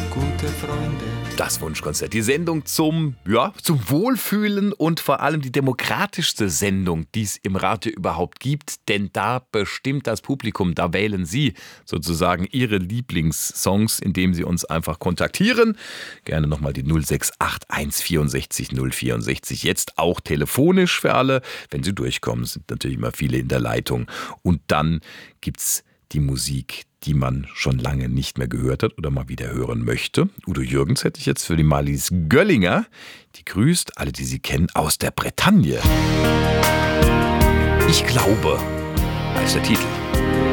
gute Freunde. Das Wunschkonzert, die Sendung zum Wohlfühlen und vor allem die demokratischste Sendung, die es im Radio überhaupt gibt. Denn da bestimmt das Publikum, da wählen Sie sozusagen Ihre Lieblingssongs, indem Sie uns einfach kontaktieren. Gerne nochmal die 0681 64 064. Jetzt auch telefonisch für alle. Wenn Sie durchkommen, sind natürlich immer viele in der Leitung. Und dann gibt's die Musik, die man schon lange nicht mehr gehört hat oder mal wieder hören möchte. Udo Jürgens hätte ich jetzt für die Marlies Göllinger. Die grüßt alle, die sie kennen, aus der Bretagne. Ich glaube, heißt der Titel.